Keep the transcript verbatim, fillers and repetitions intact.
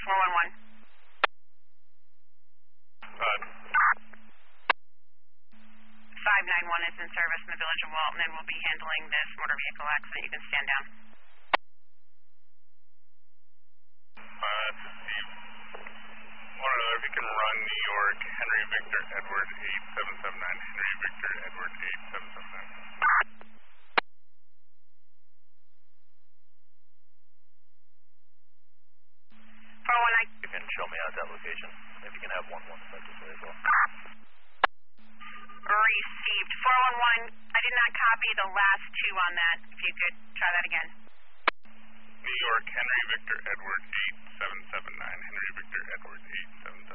four one one. Uh, five nine one is in service in the village of Walton and will be handling this motor vehicle accident. You can stand down. uh, Steve, want to know if you can run New York, Henry Victor Edward eight seven seven nine, Henry Victor Edward eight seven seven nine. four one nine. You can show me out that location. If you can have one one side this way as well. Received. four one one, I did not copy the last two on that. If you could try that again. New York, Henry Victor Edward eight seven seven nine, Henry Victor Edward eight seven seven nine.